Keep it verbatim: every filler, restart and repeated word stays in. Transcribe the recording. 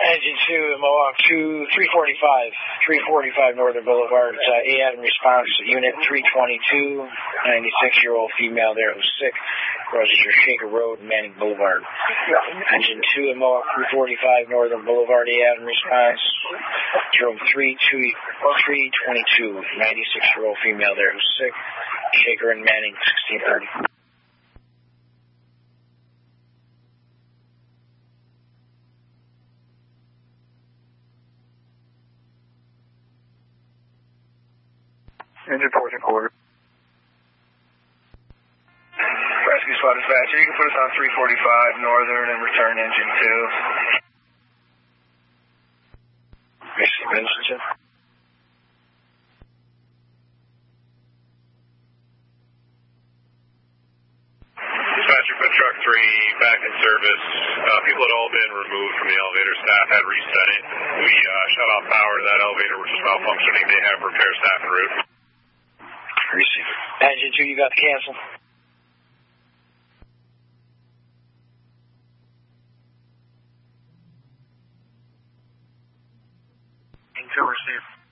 Engine two in Mohawk, two, three forty-five, three forty-five Northern Boulevard. It's uh, A A D M response, unit three twenty-two, ninety-six-year-old female there who's sick. Crosses your Shaker Road, Manning Boulevard. Engine two in Mohawk, three forty-five Northern Boulevard. A A D M response, room three twenty-two, ninety-six-year-old female there who's sick. Shaker and Manning, sixteen thirty. Engine four and quarter. Rescue Squad dispatcher, you can put us on three forty-five Northern and return engine two. Engine. Dispatcher, put truck three back in service. Uh, people had all been removed from the elevator. Staff had reset it. We uh, shut off power to that elevator, which was malfunctioning. They have repair staff en route. Receiver. Engine two, you got the cancel. Engine two, receive.